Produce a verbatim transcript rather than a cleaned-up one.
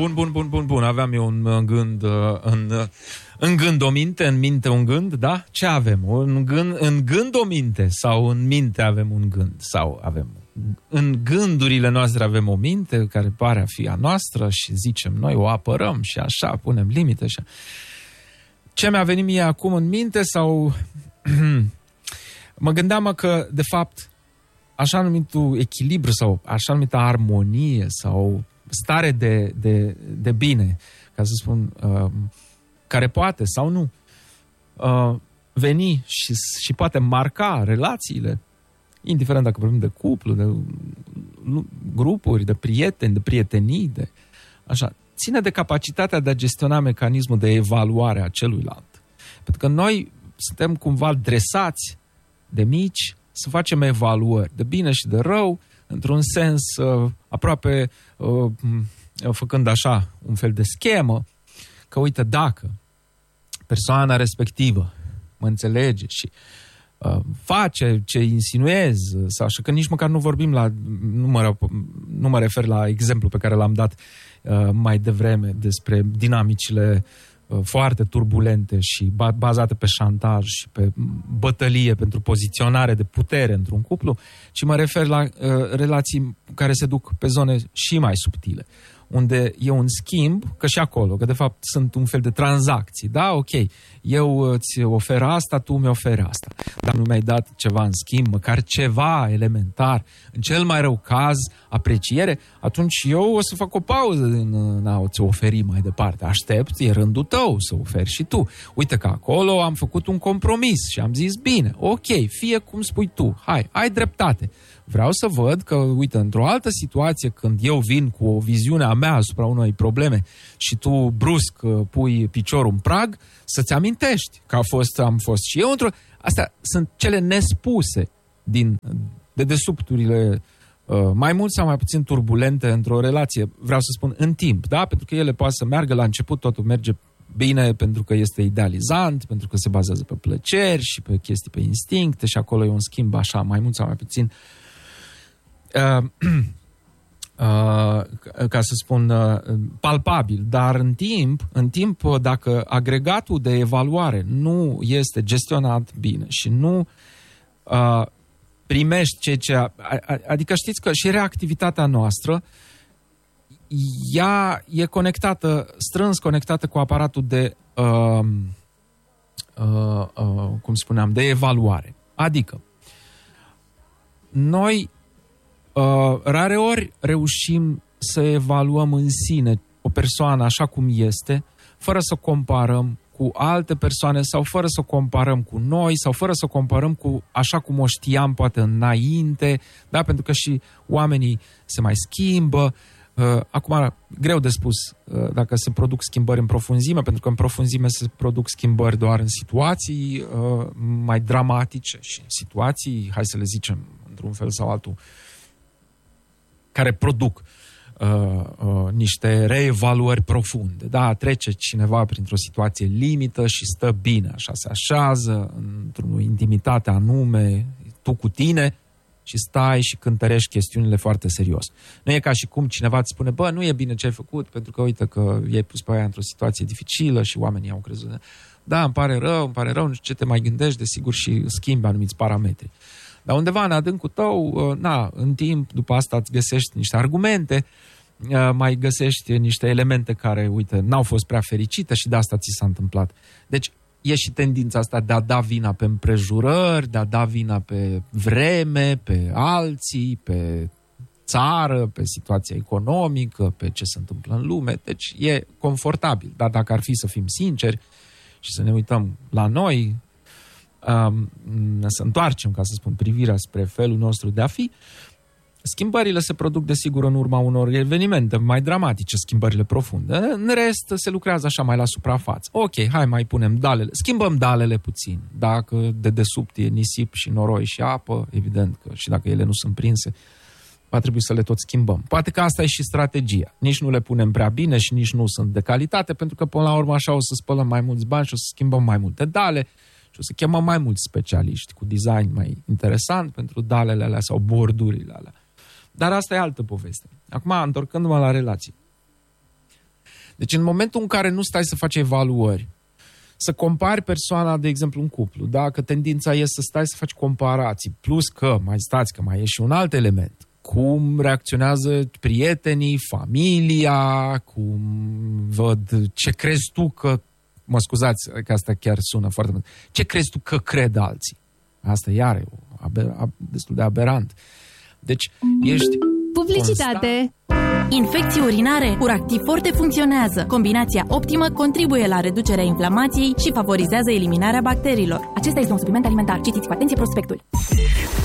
Bun, bun, bun, bun, bun. Aveam eu un gând în, în gând o minte, în minte un gând, da? Ce avem? Un gând, în gând o minte sau în minte avem un gând? Sau avem în gândurile noastre avem o minte care pare a fi a noastră și zicem noi, o apărăm și așa, punem limite și așa. Ce mi-a venit mie acum în minte sau... mă gândeam că, de fapt, așa numitul echilibru sau așa numită armonie sau stare de, de, de bine, ca să spun, uh, care poate sau nu uh, veni și, și poate marca relațiile, indiferent dacă vorbim de cuplu, de grupuri, de prieteni, de prietenii, de așa, ține de capacitatea de a gestiona mecanismul de evaluare a celuilalt. Pentru că noi suntem cumva dresați de mici să facem evaluări de bine și de rău, într-un sens uh, aproape uh, făcând așa un fel de schemă, că uite, dacă persoana respectivă mă înțelege și uh, face ce insinuez, sau așa, că nici măcar nu vorbim la, nu mă, nu mă refer la exemplu pe care l-am dat uh, mai devreme despre dinamicile foarte turbulente și bazate pe șantaj și pe bătălie pentru poziționare de putere într-un cuplu, ci mă refer la uh, relații care se duc pe zone și mai subtile, unde e un schimb, că și acolo, că de fapt sunt un fel de tranzacții, da, ok, eu îți ofer asta, tu mi oferi asta, dar nu mi-ai dat ceva în schimb, măcar ceva elementar, în cel mai rău caz, apreciere, atunci eu o să fac o pauză din a ți oferi mai departe, aștept, e rândul tău să oferi și tu. Uite că acolo am făcut un compromis și am zis, bine, ok, fie cum spui tu, hai, ai dreptate. Vreau să văd că, uite, într-o altă situație, când eu vin cu o viziune a mea asupra unei probleme și tu brusc pui piciorul în prag, să-ți amintești că a fost, am fost și eu într-o... Astea sunt cele nespuse din dedesubturile uh, mai mult sau mai puțin turbulente într-o relație, vreau să spun, în timp, da? Pentru că ele poate să meargă la început, totul merge bine pentru că este idealizant, pentru că se bazează pe plăceri și pe chestii, pe instincte și acolo e un schimb așa, mai mult sau mai puțin Uh, uh, ca să spun uh, palpabil, dar în timp, în timp, dacă agregatul de evaluare nu este gestionat bine și nu uh, primești ceea ce... A, adică știți că și reactivitatea noastră ea e conectată, strâns conectată cu aparatul de uh, uh, uh, cum spuneam, de evaluare. Adică noi Uh, rare ori reușim să evaluăm în sine o persoană așa cum este, fără să comparăm cu alte persoane sau fără să comparăm cu noi sau fără să comparăm cu așa cum o știam poate înainte, da? Pentru că și oamenii se mai schimbă. Uh, acum, greu de spus uh, dacă se produc schimbări în profunzime, pentru că în profunzime se produc schimbări doar în situații uh, mai dramatice și în situații, hai să le zicem, într-un fel sau altul, care produc uh, uh, niște reevaluări profunde. Da, trece cineva printr-o situație limită și stă bine, așa se așează, într-o intimitate anume, tu cu tine, și stai și cântărești chestiunile foarte serios. Nu e ca și cum cineva îți spune, bă, nu e bine ce ai făcut, pentru că uite că i-ai pus pe aia într-o situație dificilă și oamenii au crezut. Da, îmi pare rău, îmi pare rău, nu știu ce te mai gândești, desigur, și schimbi anumiți parametri. Dar undeva în adâncul tău, na, în timp, după asta îți găsești niște argumente, mai găsești niște elemente care, uite, n-au fost prea fericite și de asta ți s-a întâmplat. Deci e și tendința asta de a da vina pe împrejurări, de a da vina pe vreme, pe alții, pe țară, pe situația economică, pe ce se întâmplă în lume. Deci e confortabil. Dar dacă ar fi să fim sinceri și să ne uităm la noi, Um, să întoarcem, ca să spun, privirea spre felul nostru de a fi, schimbările se produc, desigur, în urma unor evenimente mai dramatice, schimbările profunde. În rest, se lucrează așa mai la suprafață. Ok, hai, mai punem dalele, schimbăm dalele puțin. Dacă de desubt e nisip și noroi și apă, evident că și dacă ele nu sunt prinse, va trebui să le tot schimbăm. Poate că asta e și strategia. Nici nu le punem prea bine și nici nu sunt de calitate, pentru că până la urmă așa o să spălăm mai mulți bani și o să schimbăm mai multe dale și o să chemăm mai mulți specialiști cu design mai interesant pentru dalele alea sau bordurile alea. Dar asta e altă poveste. Acum, întorcându-mă la relații. Deci în momentul în care nu stai să faci evaluări, să compari persoana, de exemplu, în cuplu, dacă tendința e să stai să faci comparații, plus că, mai stați, că mai e și un alt element, cum reacționează prietenii, familia, cum văd, ce crezi tu că, mă scuzați că asta chiar sună foarte mult, ce crezi tu că cred alții? Asta iar e aber, ab, destul de aberant. Deci, ești... Publicitate! Constant... Infecții urinare, Uractiv Forte funcționează. Combinația optimă contribuie la reducerea inflamației și favorizează eliminarea bacteriilor. Acesta este un supliment alimentar. Citiți cu atenție prospectul.